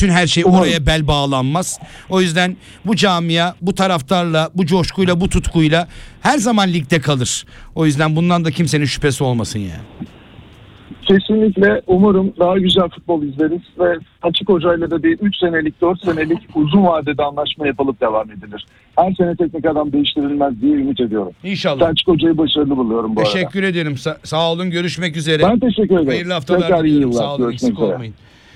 bütün her şey oraya bel bağlanmaz. O yüzden bu camia bu taraftarla, bu coşkuyla, bu tutkuyla her zaman ligde kalır. O yüzden bundan da kimsenin şüphesi olmasın yani. Kesinlikle umarım daha güzel futbol izleriz ve Açık Hoca'yla da bir 3 senelik 4 senelik uzun vadede anlaşma yapılıp devam edilir. Her sene teknik adam değiştirilmez diye ümit ediyorum. İnşallah. Açık Hoca'yı başarılı buluyorum bu arada. Teşekkür ederim. Sağ olun. Görüşmek üzere. Ben teşekkür ederim. Hayırlı haftalar Tekrar iyi diliyorum. yıllar. Sağ olun. Görüşmek Eksik üzere. olmayın.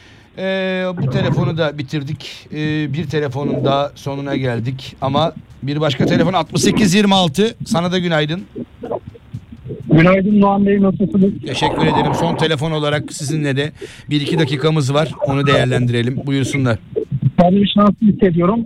Bu telefonu da bitirdik. Bir telefonun daha sonuna geldik. Ama bir başka telefon 6826. Sana da günaydın. Günaydın Doğan Bey, nasılsınız? Teşekkür ederim. Son telefon olarak sizinle de 1-2 dakikamız var. Onu değerlendirelim. Buyursunlar. Ben bir şanslı hissediyorum.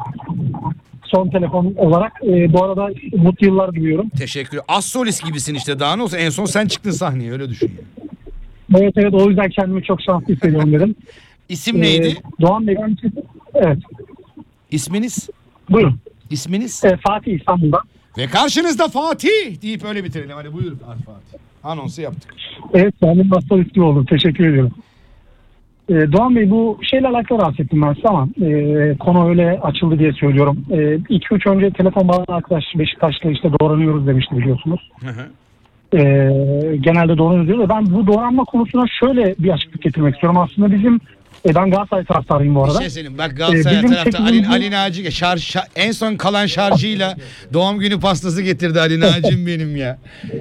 Son telefon olarak. Bu arada mutlu yıllar diliyorum. Teşekkür. Az solist gibisin işte. Daha ne olsa en son sen çıktın sahneye. Öyle düşün yani. Evet, o yüzden kendimi çok şanslı hissediyorum dedim. İsim neydi? Doğan Bey, evet. İsminiz? Buyurun. İsminiz? Fatih, İstanbul'dan. Ve karşınızda Fatih deyip öyle bitirelim. Hadi buyurun Fatih. Anonsu yaptık. Evet, benim nasıl ismi oldu. Teşekkür ediyorum. Doğan Bey, bu şeyle alakalı rahatsız ettim ben size ama konu öyle açıldı diye söylüyorum. 2-3 önce telefon bağlanan arkadaş Beşiktaş'la işte doğranıyoruz demişti, biliyorsunuz. Hı hı. Genelde doğranıyoruz diyor. Ben bu doğranma konusuna şöyle bir açıklık getirmek istiyorum. Aslında bizim ben Galatasaray taraftarıyım bu arada. Bir şey söyleyeyim. Bak Galatasaray tarafta Ali Naci en son kalan şarjıyla doğum günü pastası getirdi Ali Naci'm benim ya.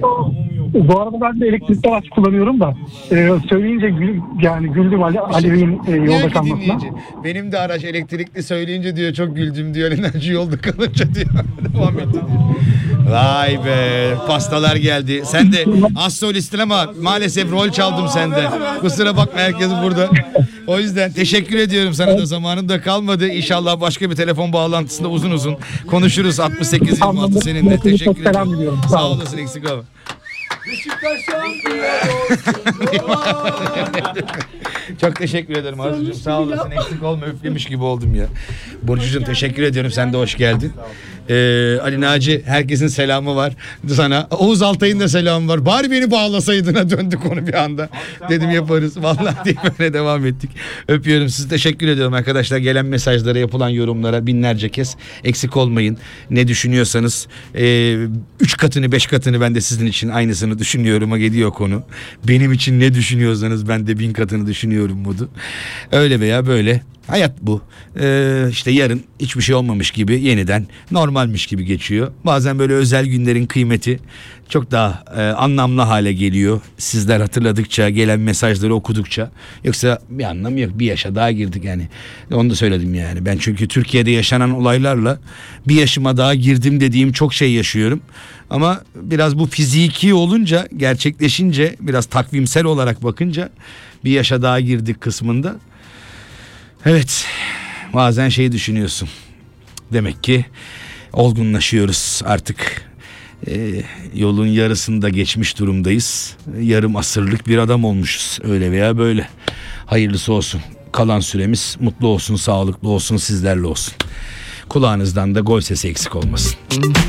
Bu arada ben de elektrikli araç kullanıyorum da söyleyince güldüm Ali Bey'in yolda kalmasına. Benim de araç elektrikli söyleyince diyor çok güldüm diyor Ali Naci yolda kalınca diyor. Devam etti diyor. Vay be, pastalar geldi. Sen de az solistin ama maalesef rol çaldım senden. Kusura bakma, herkes burada. O yüzden teşekkür ediyorum sana da, zamanım da kalmadı. İnşallah başka bir telefon bağlantısında uzun uzun konuşuruz. 6826 seninle. Teşekkür ediyorum. Sağ olasın, eksik olma. Çok teşekkür ederim Arzucuğum, sağ olasın, eksik olma, üflemiş gibi oldum ya. Burcucuğum teşekkür ediyorum, sen de hoş geldin. Ali Naci, herkesin selamı var sana. Oğuz Altay'ın da selamı var. Bari beni bağlasaydın'a döndü konu bir anda. Dedim yaparız vallahi diye böyle devam ettik. Öpüyorum sizi, teşekkür ediyorum arkadaşlar. Gelen mesajlara, yapılan yorumlara binlerce kez eksik olmayın. Ne düşünüyorsanız 3 katını 5 katını ben de sizin için aynısını düşünüyorum'a gidiyor konu. Benim için ne düşünüyorsanız ben de 1000 katını düşünüyorum budu. Öyle veya böyle. Hayat bu. İşte yarın hiçbir şey olmamış gibi yeniden normalmiş gibi geçiyor. Bazen böyle özel günlerin kıymeti çok daha anlamlı hale geliyor. Sizler hatırladıkça, gelen mesajları okudukça. Yoksa bir anlamı yok. Bir yaşa daha girdik yani. Onu da söyledim yani. Ben çünkü Türkiye'de yaşanan olaylarla bir yaşıma daha girdim dediğim çok şey yaşıyorum. Ama biraz bu fiziki olunca, gerçekleşince, biraz takvimsel olarak bakınca bir yaşa daha girdik kısmında. Evet, bazen şey düşünüyorsun. Demek ki olgunlaşıyoruz artık. Yolun yarısını da geçmiş durumdayız. Yarım asırlık bir adam olmuşuz. Öyle veya böyle. Hayırlısı olsun. Kalan süremiz mutlu olsun, sağlıklı olsun, sizlerle olsun. Kulağınızdan da gol sesi eksik olmasın.